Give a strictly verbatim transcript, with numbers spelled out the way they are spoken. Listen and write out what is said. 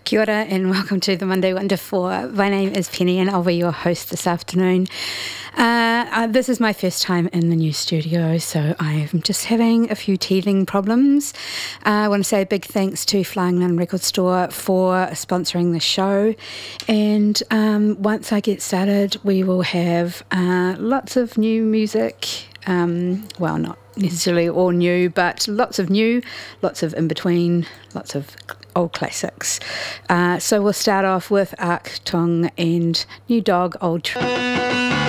Kia ora and welcome to the Monday Wonder four. My name is Penny and I'll be your host this afternoon. Uh, uh, this is my first time in the new studio, so I'm just having a few teething problems. Uh, I want to say a big thanks to Flying Nun Record Store for sponsoring the show. And um, once I get started, we will have uh, lots of new music. Um, well, not necessarily all new, but lots of new, lots of in between, lots of old classics. Uh, so we'll start off with Ark Tong and New Dog, Old Tree.